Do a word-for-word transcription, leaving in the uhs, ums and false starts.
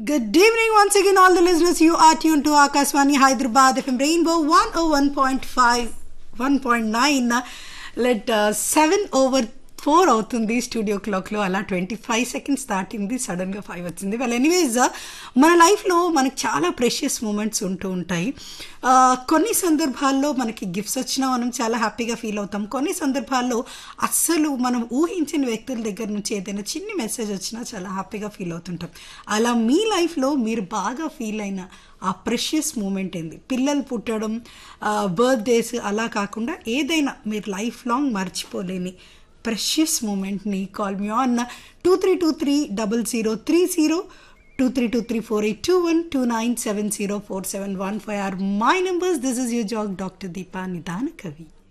Good evening once again, all the listeners. You are tuned to Akashvani Hyderabad F M Rainbow one oh one point five, one point nine. Let uh, seven over four అవుతుంది studio క్లాక్లో. అలా twenty five seconds దాటింది, సడన్గా five వచ్చింది. Well anyways, మన లైఫ్లో మనకు చాలా ప్రెషియస్ మూమెంట్స్ ఉంటూ ఉంటాయి. కొన్ని సందర్భాల్లో మనకి గిఫ్ట్స్ వచ్చినా మనం చాలా హ్యాపీగా ఫీల్ అవుతాం. కొన్ని సందర్భాల్లో అస్సలు మనం ఊహించిన వ్యక్తుల దగ్గర నుంచి ఏదైనా చిన్న మెసేజ్ వచ్చినా చాలా హ్యాపీగా ఫీల్ అవుతుంటాం. అలా మీ లైఫ్లో మీరు బాగా ఫీల్ అయిన ఆ ప్రెషియస్ మూమెంట్ ఏంది? పిల్లలు పుట్టడం, బర్త్డేస్ అలా కాకుండా ఏదైనా మీరు లైఫ్ లాంగ్ మర్చిపోలేని precious moment ni call me on two three two three zero zero three zero two three two three four eight two one two nine seven zero four seven one five are my numbers. This is your jog Doctor Deepa Nidana Kavi.